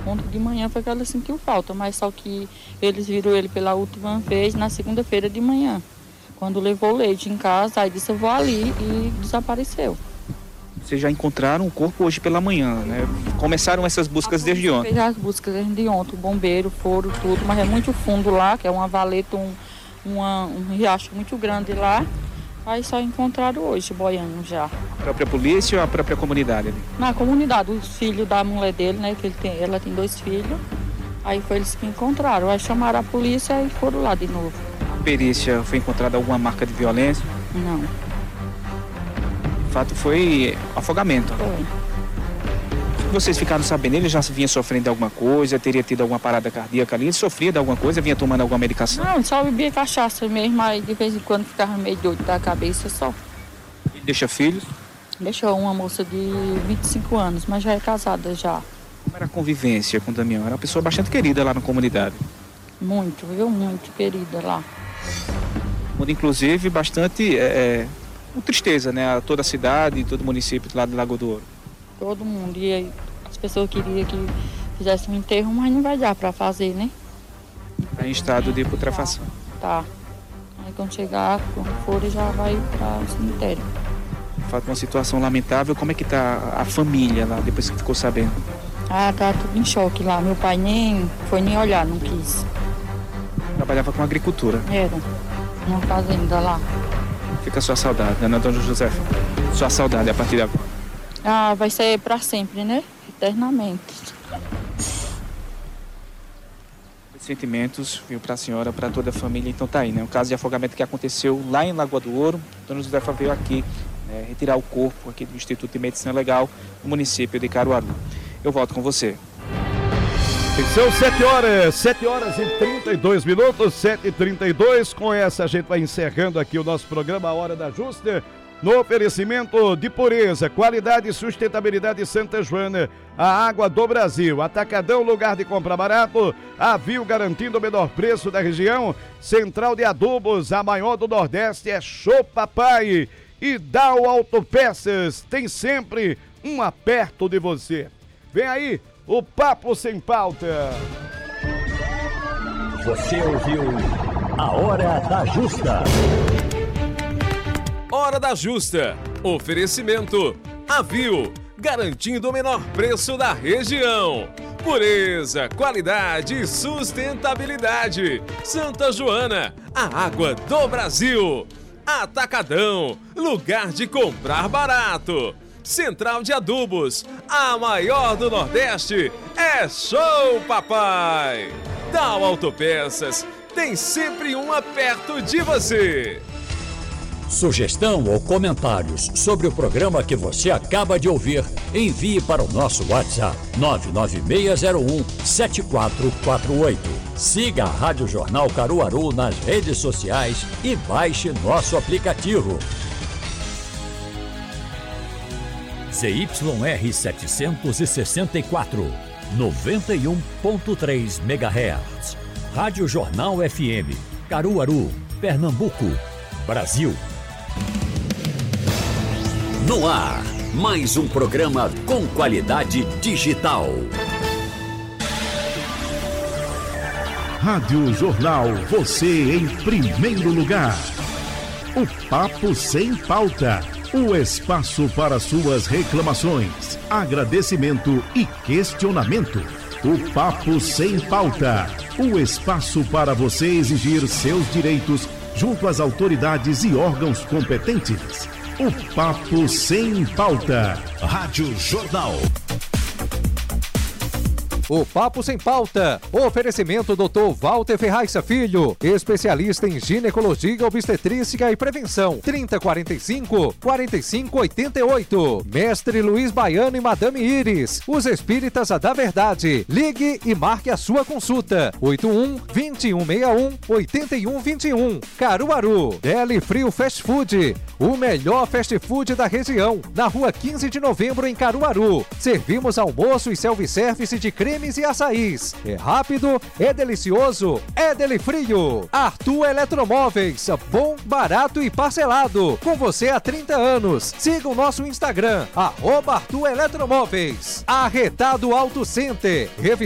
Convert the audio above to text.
Ontem de manhã foi que ela sentiu falta, mas só que eles viram ele pela última vez na segunda-feira de manhã. Quando levou o leite em casa, aí disse eu vou ali e desapareceu. Vocês já encontraram o corpo hoje pela manhã, né? Começaram essas buscas desde ontem. Fez as buscas desde ontem, o bombeiro, foram tudo, mas é muito fundo lá, que é uma valeta, um riacho muito grande lá. Aí só encontraram hoje, boiando já. A própria polícia ou a própria comunidade ali? Na comunidade, os filhos da mulher dele, né? Que ela tem 2 filhos. Aí foi eles que encontraram. Aí chamaram a polícia e foram lá de novo. A perícia, foi encontrada alguma marca de violência? Não. O fato foi afogamento. Foi. Vocês ficaram sabendo, ele já vinha sofrendo de alguma coisa, teria tido alguma parada cardíaca ali, ele sofria de alguma coisa, vinha tomando alguma medicação? Não, só bebia cachaça mesmo, aí de vez em quando ficava meio doido da cabeça só. Ele deixa filhos? Deixou uma moça de 25 anos, mas já é casada já. Como era a convivência com o Damião? Era uma pessoa bastante querida lá na comunidade. Muito, viu? Muito querida lá. Onde, inclusive, bastante com tristeza, né? Toda a cidade, todo o município lá de Lagoa do Ouro. Todo mundo. E aí, as pessoas queriam que fizesse um enterro, mas não vai dar para fazer, né? Está em estado de putrefação. Tá. Aí quando chegar, quando for, já vai para o cemitério. De fato, uma situação lamentável. Como é que está a família lá, depois que ficou sabendo? Ah, tá tudo em choque lá. Meu pai nem foi nem olhar, não quis. Trabalhava com agricultura. Era. Uma fazenda lá. Fica a sua saudade, né, Dona Josefa? Sua saudade a partir de agora. Ah, vai ser para sempre, né? Eternamente. Sentimentos, viu, para a senhora, para toda a família. Então tá aí, né? Um caso de afogamento que aconteceu lá em Lagoa do Ouro. Dona Josefa veio aqui retirar o corpo aqui do Instituto de Medicina Legal no município de Caruaru. Eu volto com você. São 7 horas e 32 minutos, 7h32. Com essa a gente vai encerrando aqui o nosso programa A Hora da Justa. No oferecimento de pureza, qualidade e sustentabilidade Santa Joana, a água do Brasil. Atacadão, lugar de compra barato. Avio garantindo o menor preço da região. Central de Adubos, a maior do Nordeste, é Show Papai. E Dow Autopeças, tem sempre um perto de você. Vem aí o Papo Sem Pauta. Você ouviu A Hora da Justa. Hora da Justa. Oferecimento Avio, garantindo o menor preço da região. Pureza, qualidade e sustentabilidade. Santa Joana, a água do Brasil. Atacadão, lugar de comprar barato. Central de Adubos, a maior do Nordeste, é Show Papai. Dow Autopeças, tem sempre uma perto de você. Sugestão ou comentários sobre o programa que você acaba de ouvir, envie para o nosso WhatsApp 99601-7448. Siga a Rádio Jornal Caruaru nas redes sociais e baixe nosso aplicativo. ZYR 764, 91.3 MHz. Rádio Jornal FM, Caruaru, Pernambuco, Brasil. No ar, mais um programa com qualidade digital. Rádio Jornal, você em primeiro lugar. O Papo Sem Pauta, o espaço para suas reclamações, agradecimento e questionamento. O Papo Sem Pauta, o espaço para você exigir seus direitos junto às autoridades e órgãos competentes. O Papo Sem Pauta. Rádio Jornal. O Papo Sem Pauta. Oferecimento Dr. Walter Ferraz Filho, especialista em ginecologia, obstetrícia e prevenção. 3045-4588. Mestre Luiz Baiano e Madame Iris, os espíritas da verdade. Ligue e marque a sua consulta. 81-2161-8121. Caruaru. Deli Frio Fast Food, o melhor fast food da região. Na rua 15 de novembro em Caruaru. Servimos almoço e self-service de cremes e açaís. É rápido, é delicioso, é Deli Frio. Arthur Eletromóveis, bom, barato e parcelado. Com você há 30 anos. Siga o nosso Instagram, @Arthur Eletromóveis. Arretado Auto Center.